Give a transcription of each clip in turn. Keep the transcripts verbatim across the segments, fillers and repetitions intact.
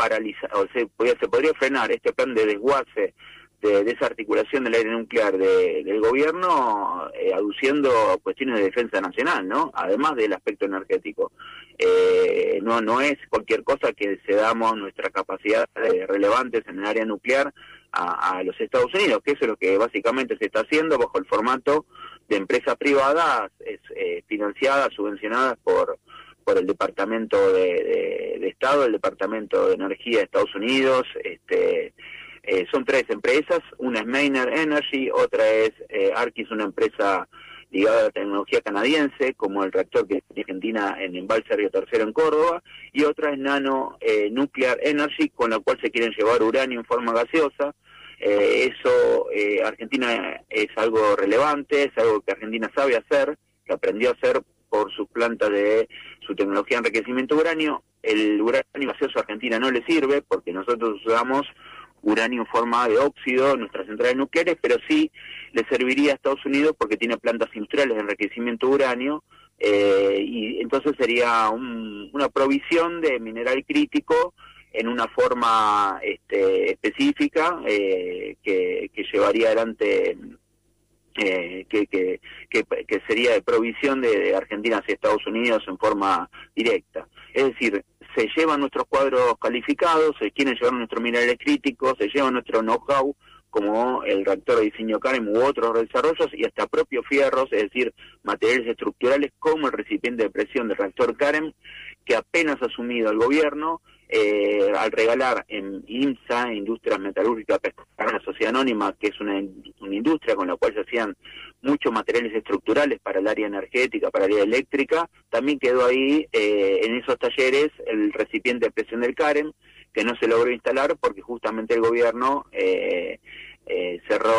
paralizar, o se, podía, se podría frenar este plan de desguace, de desarticulación del aire nuclear de, del gobierno, eh, aduciendo cuestiones de defensa nacional, ¿no? Además del aspecto energético. Eh, no, no es cualquier cosa que cedamos nuestras capacidades relevantes en el área nuclear a, a los Estados Unidos, que eso es lo que básicamente se está haciendo bajo el formato de empresas privadas es, eh, financiadas, subvencionadas por por el Departamento de, de, de Estado, el Departamento de Energía de Estados Unidos. Este, eh, son tres empresas, una es Maynard Energy, otra es eh, Arkis, una empresa ligada a la tecnología canadiense, como el reactor que tiene Argentina en Embalse Río Tercero en Córdoba, y otra es Nano eh, Nuclear Energy, con la cual se quieren llevar uranio en forma gaseosa. Eh, eso, eh, Argentina es algo relevante, es algo que Argentina sabe hacer, que aprendió a hacer por sus plantas de su tecnología de enriquecimiento de uranio. El uranio gaseoso a Argentina no le sirve porque nosotros usamos uranio en forma de óxido en nuestras centrales nucleares, pero sí le serviría a Estados Unidos porque tiene plantas industriales de enriquecimiento de uranio, eh, y entonces sería un, una provisión de mineral crítico en una forma este, específica eh, que, que llevaría adelante... Eh, que, que, que, que sería de provisión de, de Argentina hacia Estados Unidos en forma directa. Es decir, se llevan nuestros cuadros calificados, se quieren llevar nuestros minerales críticos, se llevan nuestro know-how, como el reactor de diseño CAREM u otros desarrollos, y hasta propios fierros, es decir, materiales estructurales como el recipiente de presión del reactor CAREM, que apenas ha asumido el gobierno, eh, al regalar en IMSA, Industrias Metalúrgicas Pesqueras, una sociedad anónima, que es una, una industria con la cual se hacían muchos materiales estructurales para el área energética, para el área eléctrica, también quedó ahí eh, en esos talleres el recipiente de presión del CAREM, que no se logró instalar porque justamente el gobierno eh, eh,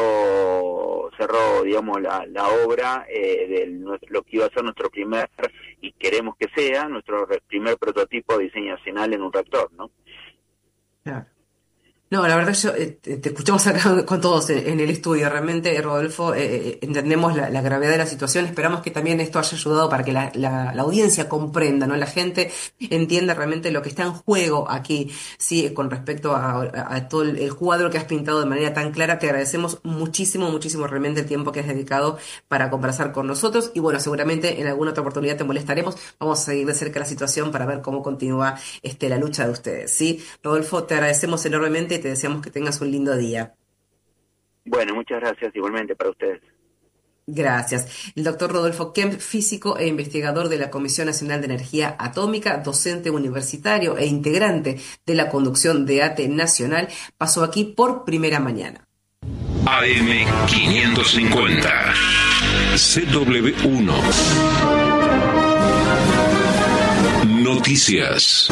cerró, cerró digamos, la, la obra eh, de lo que iba a ser nuestro primer, y queremos que sea, nuestro primer prototipo de diseño nacional en un reactor, ¿no? Claro. No, la verdad yo eh, te escuchamos acá con todos en, en el estudio. Realmente, Rodolfo, eh, entendemos la, la gravedad de la situación. Esperamos que también esto haya ayudado para que la, la, la audiencia comprenda, ¿no? La gente entienda realmente lo que está en juego aquí, sí, con respecto a, a, a todo el, el cuadro que has pintado de manera tan clara. Te agradecemos muchísimo, muchísimo realmente el tiempo que has dedicado para conversar con nosotros. Y bueno, seguramente en alguna otra oportunidad te molestaremos. Vamos a seguir de cerca la situación para ver cómo continúa este, la lucha de ustedes, ¿sí? Rodolfo, te agradecemos enormemente. Te deseamos que tengas un lindo día. Bueno, muchas gracias igualmente para ustedes. Gracias. El doctor Rodolfo Kemp, físico e investigador de la Comisión Nacional de Energía Atómica, docente universitario e integrante de la conducción de ATE Nacional, pasó aquí por primera mañana. A M quinientos cincuenta, C W uno. Noticias.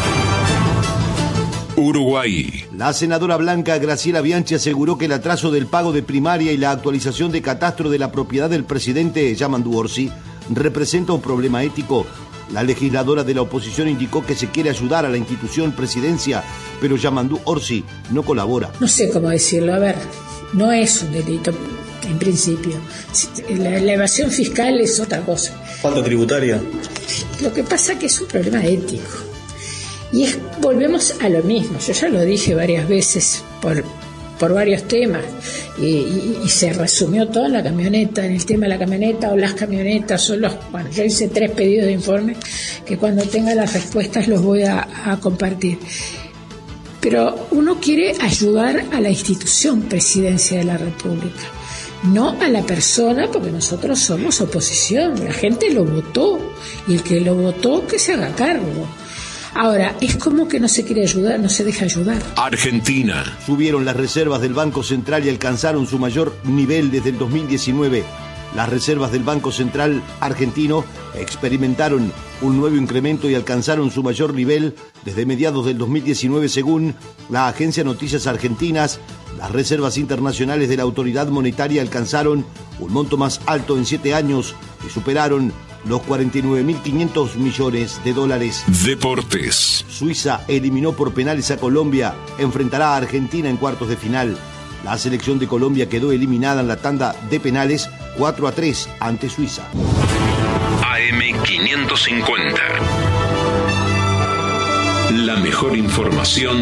Uruguay. La senadora blanca Graciela Bianchi aseguró que el atraso del pago de primaria y la actualización de catastro de la propiedad del presidente Yamandu Orsi representa un problema ético. La legisladora de la oposición indicó que se quiere ayudar a la institución presidencia, pero Yamandu Orsi no colabora. No sé cómo decirlo, a ver, no es un delito en principio. La, la evasión fiscal es otra cosa. ¿Falta tributaria? Lo que pasa es que es un problema ético. Y es, volvemos a lo mismo, yo ya lo dije varias veces por, por varios temas, y, y, y se resumió todo en la camioneta, en el tema de la camioneta o las camionetas, o los, bueno, yo hice tres pedidos de informe que cuando tenga las respuestas los voy a, a compartir. Pero uno quiere ayudar a la institución Presidencia de la República, no a la persona, porque nosotros somos oposición, la gente lo votó, y el que lo votó que se haga cargo. Ahora, es como que no se quiere ayudar, no se deja ayudar. Argentina. Subieron las reservas del Banco Central y alcanzaron su mayor nivel desde el dos mil diecinueve. Las reservas del Banco Central argentino experimentaron un nuevo incremento y alcanzaron su mayor nivel desde mediados del dos mil diecinueve, según la agencia Noticias Argentinas. Las reservas internacionales de la autoridad monetaria alcanzaron un monto más alto en siete años y superaron los cuarenta y nueve mil quinientos millones de dólares. Deportes. Suiza eliminó por penales a Colombia, enfrentará a Argentina en cuartos de final. La selección de Colombia quedó eliminada en la tanda de penales cuatro a tres ante Suiza. A M quinientos cincuenta. La mejor información